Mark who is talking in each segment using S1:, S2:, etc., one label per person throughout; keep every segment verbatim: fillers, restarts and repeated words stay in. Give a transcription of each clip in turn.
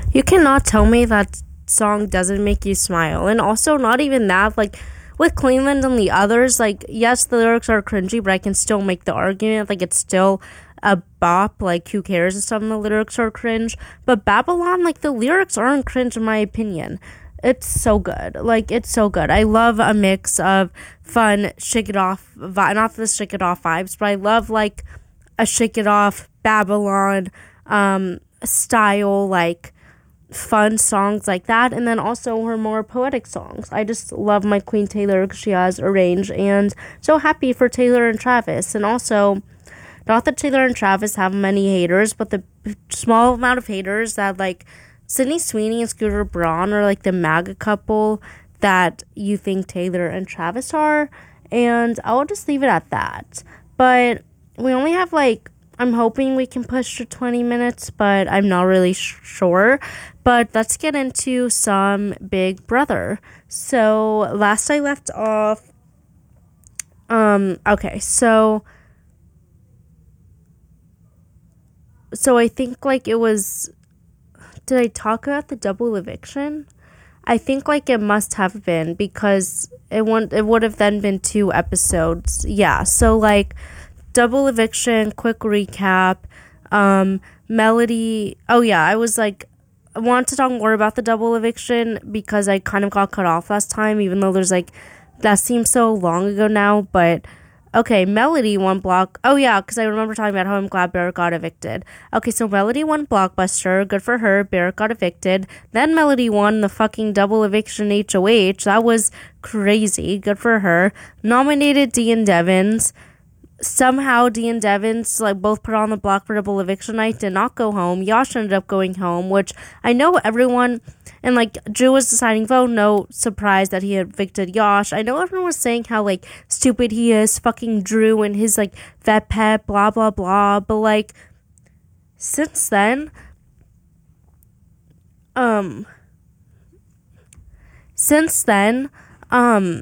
S1: You cannot tell me that song doesn't make you smile. And also, not even that, like, with Cleveland and the others, like, yes, the lyrics are cringy, but I can still make the argument, like, it's still a bop, like, who cares if some of the lyrics are cringe. But Babylon, like, the lyrics aren't cringe in my opinion. It's so good. Like, it's so good. I love a mix of fun, shake it off, vi- not the shake it off vibes, but I love, like, a shake it off Babylon, um, style, like, fun songs like that, and then also her more poetic songs. I just love my Queen Taylor because she has a range, and so happy for Taylor and Travis. And also, not that Taylor and Travis have many haters, but the small amount of haters that, like, Sydney Sweeney and Scooter Braun are, like, the MAGA couple that you think Taylor and Travis are, and I'll just leave it at that. But we only have, like, I'm hoping we can push to twenty minutes, but I'm not really sh- sure. But let's get into some Big Brother. So last I left off, um, okay, so, so I think, like, it was, did I talk about the double eviction? I think, like, it must have been, because it won't, it would have then been two episodes. Yeah, so, like, double eviction, quick recap, um, Melody, oh yeah, I was, like, I want to talk more about the double eviction, because I kind of got cut off last time, even though there's, like, that seems so long ago now, but, okay, Melody won Block, oh yeah, because I remember talking about how I'm glad Barrett got evicted. Okay, so Melody won Blockbuster, good for her, Barrett got evicted, then Melody won the fucking double eviction H O H, that was crazy, good for her, nominated Dean Devins. Somehow, Dee and Devins, like, both put on the block for double eviction night, did not go home. Yash ended up going home, which I know everyone, and, like, Drew was deciding vote, no surprise that he evicted Yash. I know everyone was saying how, like, stupid he is, fucking Drew and his, like, vet pet, blah, blah, blah, but, like, since then, um, since then, um,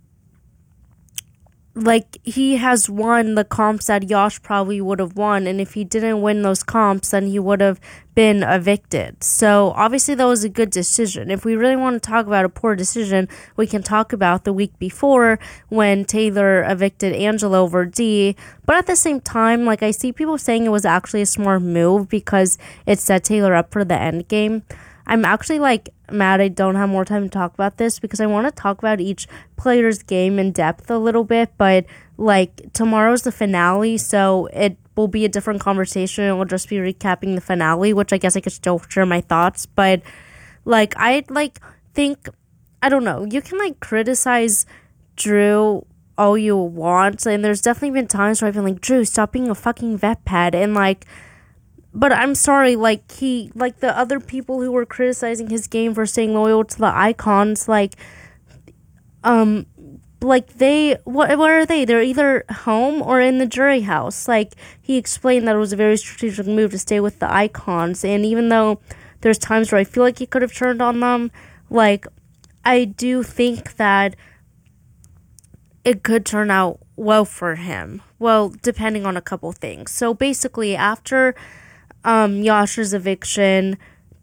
S1: like, he has won the comps that Yash probably would have won, and if he didn't win those comps, then he would have been evicted. So, obviously, that was a good decision. If we really want to talk about a poor decision, we can talk about the week before when Taylor evicted Angela over Dee, but at the same time, like, I see people saying it was actually a smart move because it set Taylor up for the end game. I'm actually, like, mad I don't have more time to talk about this because I want to talk about each player's game in depth a little bit, but, like, tomorrow's the finale, so it will be a different conversation. It will just be recapping the finale, which I guess I could still share my thoughts, but, like, I, like, think, I don't know, you can, like, criticize Drew all you want, and there's definitely been times where I've been like, Drew, stop being a fucking vet pet, and, like, but I'm sorry, like, he, like, the other people who were criticizing his game for staying loyal to the icons, like, um, like, they, what, where are they? They're either home or in the jury house. Like, he explained that it was a very strategic move to stay with the icons, and even though there's times where I feel like he could have turned on them, like, I do think that it could turn out well for him. Well, depending on a couple things. So, basically, after Um, Yasha's eviction,